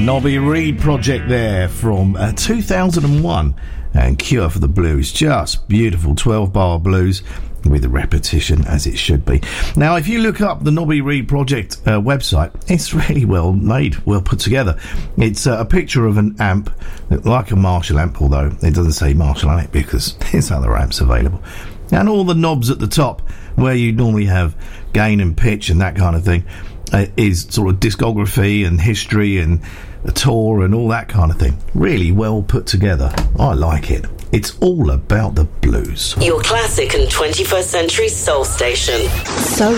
Nobby Reid project there from 2001, and Cure for the Blues. Just beautiful 12-bar blues with a repetition as it should be. Now, if you look up the Nobby Reid project website, it's really well made, well put together. It's a picture of an amp, like a Marshall amp, although it doesn't say Marshall on it because there's other amps available. And all the knobs at the top, where you normally have gain and pitch and that kind of thing, is sort of discography and history and a tour and all that kind of thing. Really well put together. I like it. It's all about the blues. Your classic and 21st century soul station. So